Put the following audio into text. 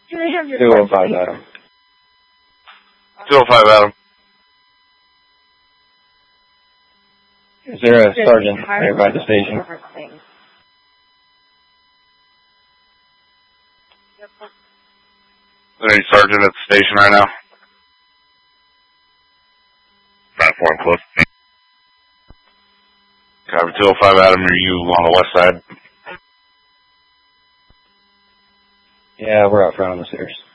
205 Adam. 205 Adam. Is there a sergeant right by the station? Is there any sergeant at the station right now? Platform close. Copy 205 Adam, are you on the west side? Yeah, we're out front on the stairs.